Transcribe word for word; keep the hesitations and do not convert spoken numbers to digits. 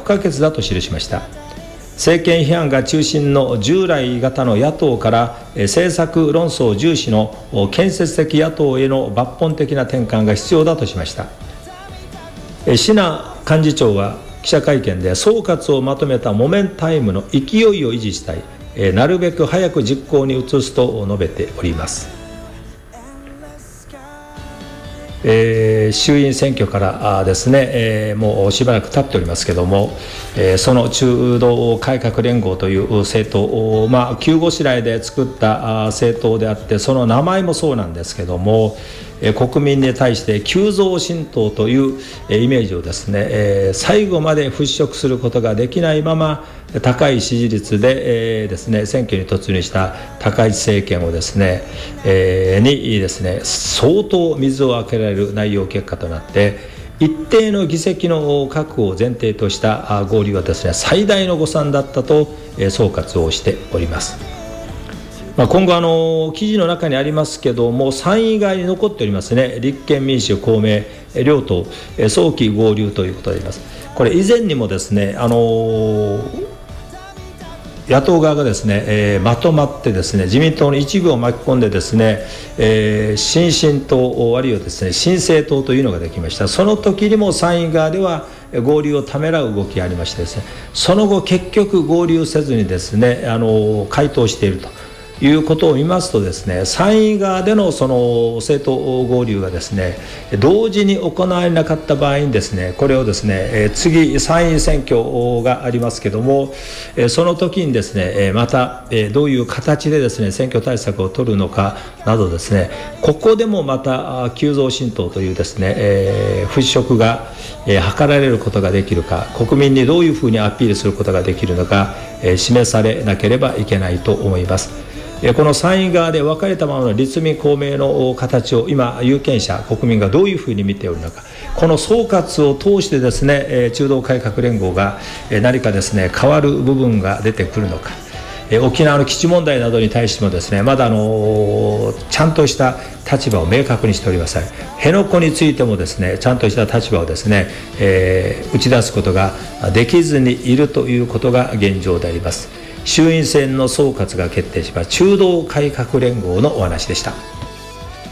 可欠だと記しました。政権批判が中心の従来型の野党から政策論争重視の建設的野党への抜本的な転換が必要だとしました。椎名幹事長は記者会見で、総括をまとめたモメンタイムの勢いを維持したい、なるべく早く実行に移すと述べております。えー、衆院選挙からですね、えー、もうしばらく経っておりますけれども、えー、その中道改革連合という政党、まあ、急ごしらえで作った政党であって、その名前もそうなんですけれども、えー、国民に対して急増新党という、えー、イメージをですね、えー、最後まで払拭することができないまま、高い支持率で、えーですね、選挙に突入した高市政権をですね、えー、にですね、相当水をあけられる内容結果となって、一定の議席の確保を前提とした合流はですね、最大の誤算だったと、えー、総括をしております。まあ、今後あの記事の中にありますけども、参院以外に残っておりますね、立憲民主公明両党、えー、早期合流ということであります。これ以前にもですね、あのー野党側がですね、えー、まとまってですね、自民党の一部を巻き込んでですね、えー、新進党あるいはですね、新政党というのができました。その時にも参院側では合流をためらう動きがありましてですね、その後結局合流せずにですね、あの回答しているということを見ますとですね、参院側でのその政党合流がですね、同時に行われなかった場合にですね、これをですね、次参院選挙がありますけども、その時にですね、またどういう形でですね、選挙対策を取るのかなどですね、ここでもまた急増新党というですね、払拭が図られることができるか、国民にどういうふうにアピールすることができるのか、示されなければいけないと思います。この参院側で分かれたままの立民公明の形を今有権者国民がどういうふうに見ておるのか、この総括を通してですね、中道改革連合が何かですね、変わる部分が出てくるのか、沖縄の基地問題などに対してもですね、まだあのちゃんとした立場を明確にしておりません。辺野古についてもですね、ちゃんとした立場をですね、えー、打ち出すことができずにいるということが現状であります。衆院選の総括が決定します中道改革連合のお話でした。